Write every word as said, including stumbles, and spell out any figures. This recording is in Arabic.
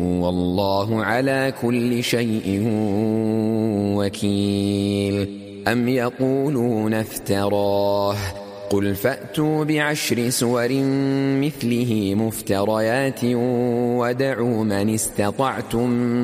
والله على كل شيء وكيل. أم يقولون افتراه قل فأتوا بعشر سور مثله مفتريات ودعوا من استطعتم